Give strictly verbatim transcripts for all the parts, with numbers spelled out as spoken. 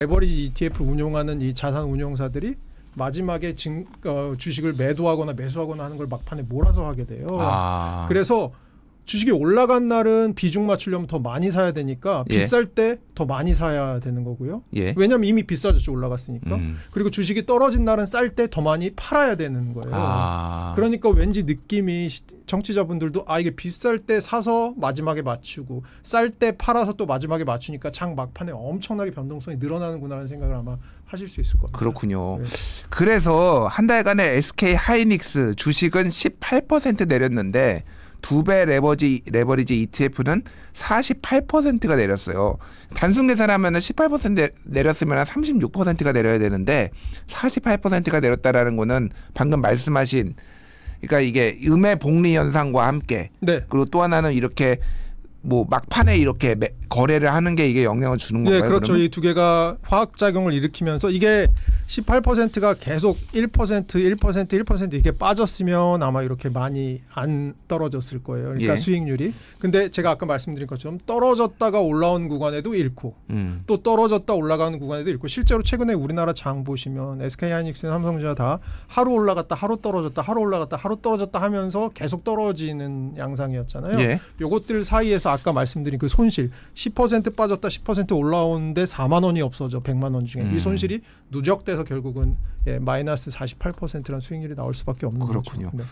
레버리지 이티에프 운용하는 이 자산 운용사들이 마지막에 진, 어, 주식을 매도하거나 매수하거나 하는 걸 막판에 몰아서 하게 돼요. 아. 그래서 주식이 올라간 날은 비중 맞추려면 더 많이 사야 되니까 예. 비쌀 때 더 많이 사야 되는 거고요. 예. 왜냐하면 이미 비싸졌죠. 올라갔으니까. 음. 그리고 주식이 떨어진 날은 쌀 때 더 많이 팔아야 되는 거예요. 아. 그러니까 왠지 느낌이 정치자분들도 아 이게 비쌀 때 사서 마지막에 맞추고 쌀 때 팔아서 또 마지막에 맞추니까 장 막판에 엄청나게 변동성이 늘어나는구나라는 생각을 아마 하실 수 있을 겁니다. 그렇군요. 네. 그래서 한 달간의 에스케이 하이닉스 주식은 십팔 퍼센트 내렸는데 두 배 레버지, 레버리지 이티에프는 사십팔 퍼센트가 내렸어요. 단순 계산하면 십팔 퍼센트 내렸으면 삼십육 퍼센트가 내려야 되는데 사십팔 퍼센트가 내렸다라는 거는 방금 말씀하신 그러니까 이게 음의 복리 현상과 함께 네. 그리고 또 하나는 이렇게 뭐 막판에 이렇게 매, 거래를 하는 게 이게 영향을 주는 건가요? 네, 그렇죠. 그러면? 이 두 개가 화학 작용을 일으키면서 이게 십팔 퍼센트가 계속 일 퍼센트, 일 퍼센트, 일 퍼센트 이렇게 빠졌으면 아마 이렇게 많이 안 떨어졌을 거예요. 그러니까 예. 수익률이. 근데 제가 아까 말씀드린 것처럼 떨어졌다가 올라온 구간에도 잃고 음. 또 떨어졌다 올라가는 구간에도 잃고 실제로 최근에 우리나라 장 보시면 에스케이하이닉스, 삼성전자 다 하루 올라갔다 하루 떨어졌다 하루 올라갔다 하루 떨어졌다 하면서 계속 떨어지는 양상이었잖아요. 예. 요것들 사이에서 아까 말씀드린 그 손실 십 퍼센트 빠졌다 십 퍼센트 올라오는데 사만 원이 없어져 백만 원 중에. 음. 이 손실이 누적돼서 결국은 예, 마이너스 사십팔 퍼센트라는 수익률이 나올 수밖에 없는 그렇군요. 거죠. 네.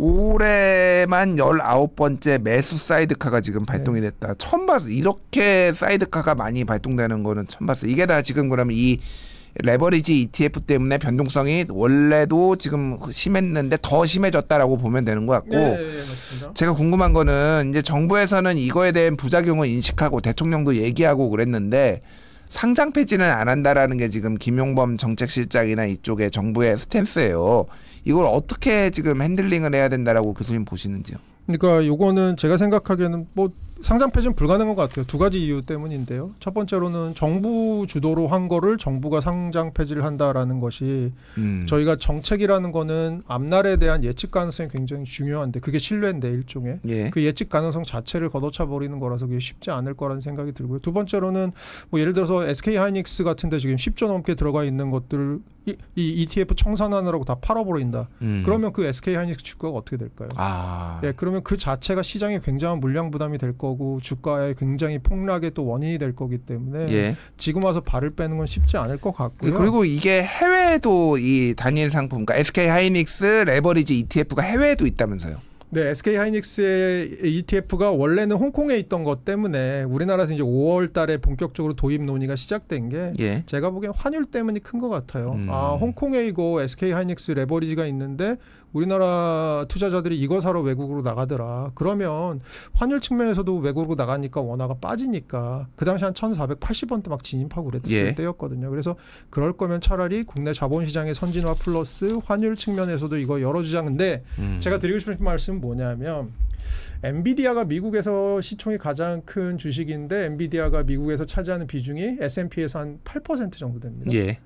올해만 열아홉 번째 매수 사이드카가 지금 발동이 네. 됐다. 처음 봤어. 이렇게 사이드카가 많이 발동되는 거는 처음 봤어. 이게 다 지금 그러면 이 레버리지 이티에프 때문에 변동성이 원래도 지금 심했는데 더 심해졌다라고 보면 되는 것 같고 네, 네, 맞습니다. 제가 궁금한 거는 이제 정부에서는 이거에 대한 부작용을 인식하고 대통령도 얘기하고 그랬는데 상장 폐지는 안 한다라는 게 지금 김용범 정책실장이나 이쪽의 정부의 스탠스예요. 이걸 어떻게 지금 핸들링을 해야 된다라고 교수님 보시는지요? 그러니까 요거는 제가 생각하기에는 뭐 상장 폐지는 불가능한 것 같아요. 두 가지 이유 때문인데요. 첫 번째로는 정부 주도로 한 거를 정부가 상장 폐지를 한다라는 것이 음. 저희가 정책이라는 거는 앞날에 대한 예측 가능성이 굉장히 중요한데 그게 신뢰인데 일종의 예. 그 예측 가능성 자체를 걷어차 버리는 거라서 그게 쉽지 않을 거라는 생각이 들고요. 두 번째로는 뭐 예를 들어서 에스케이하이닉스 같은데 지금 십 조 넘게 들어가 있는 것들 이, 이 이티에프 청산하느라고 다 팔아버린다. 음. 그러면 그 에스케이하이닉스 주가가 어떻게 될까요? 아. 예, 그러면 그 자체가 시장에 굉장한 물량 부담이 될 거고 주가에 굉장히 폭락의 또 원인이 될 거기 때문에 예. 지금 와서 발을 빼는 건 쉽지 않을 것 같고요. 그리고 이게 해외에도 이 단일 상품, 그러니까 에스케이 하이닉스 레버리지 이티에프가 해외에도 있다면서요? 네, 에스케이하이닉스의 이티에프가 원래는 홍콩에 있던 것 때문에 우리나라에서 이제 오월 달에 본격적으로 도입 논의가 시작된 게 예. 제가 보기엔 환율 때문이 큰 것 같아요. 음. 아, 홍콩에 이거 에스케이하이닉스 레버리지가 있는데 우리나라 투자자들이 이거 사러 외국으로 나가더라. 그러면 환율 측면에서도 외국으로 나가니까 원화가 빠지니까 그 당시 한 천사백팔십 원대 막 진입하고 그랬을 예. 때였거든요. 그래서 그럴 거면 차라리 국내 자본시장의 선진화 플러스 환율 측면에서도 이거 열어주자는데 음. 제가 드리고 싶은 말씀은 뭐냐면 엔비디아가 미국에서 시총이 가장 큰 주식인데 엔비디아가 미국에서 차지하는 비중이 에스 앤 피에서 한 팔 퍼센트 정도 됩니다. 예.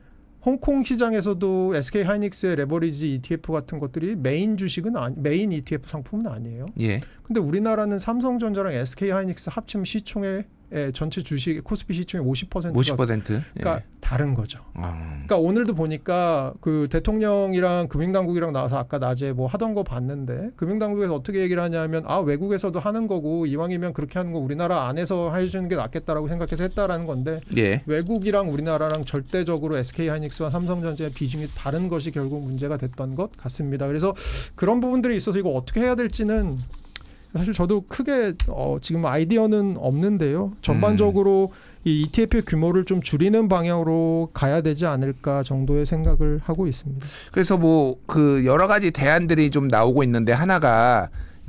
홍콩 시장에서도 에스케이하이닉스의 레버리지 이티에프 같은 것들이 메인 주식은 아니, 메인 이티에프 상품은 아니에요. 예. 근데 우리나라는 삼성전자랑 에스케이하이닉스 합치면 시총의 에, 전체 주식 코스피 시총의 오십 퍼센트가 오십 퍼센트. 그러니까 예. 다른 거죠. 아. 그러니까 오늘도 보니까 그 대통령이랑 금융당국이랑 나와서 아까 낮에 뭐 하던 거 봤는데 금융당국에서 어떻게 얘기를 하냐면 아 외국에서도 하는 거고 이왕이면 그렇게 하는 거 우리나라 안에서 해주는 게 낫겠다라고 생각해서 했다라는 건데 예. 외국이랑 우리나라랑 절대적으로 에스케이하이닉스와 삼성전자의 비중이 다른 것이 결국 문제가 됐던 것 같습니다. 그래서 그런 부분들이 있어서 이거 어떻게 해야 될지는 사실 저도 크게 어 지금 아이디어는 없는데요. 전반적으로 음. 이 이티에프의 규모를 좀 줄이는 방향으로 가야 되지 않을까 정도의 생각을 하고 있습니다. 그래서 뭐 그 여러 가지 대안들이 좀 나오고 있는데 하나가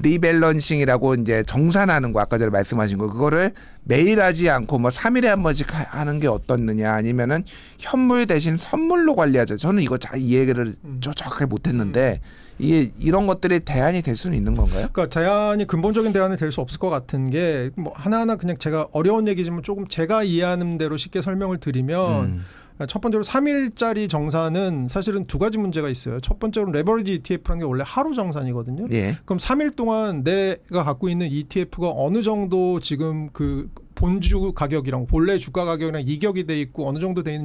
리밸런싱이라고 이제 정산하는 거 아까 전에 말씀하신 거 그거를 매일 하지 않고 뭐 삼 일에 한 번씩 하는 게 어떻느냐 아니면은 현물 대신 선물로 관리하자. 저는 이거 잘 이해를 음. 정확하게 못했는데 이게 이런 것들이 대안이 될 수는 있는 건가요? 그러니까 대안이 근본적인 대안이 될 수 없을 것 같은 게 뭐 하나하나 그냥 제가 어려운 얘기지만 조금 제가 이해하는 대로 쉽게 설명을 드리면 음. 첫 번째로 삼 일짜리 정산은 사실은 두 가지 문제가 있어요. 첫 번째로 레버리지 이티에프라는 게 원래 하루 정산이거든요. 예. 그럼 삼 일 동안 내가 갖고 있는 이티에프가 어느 정도 지금 그 본주 가격이랑 본래 주가 가격이랑 이격이 돼 있고 어느 정도 돼 있는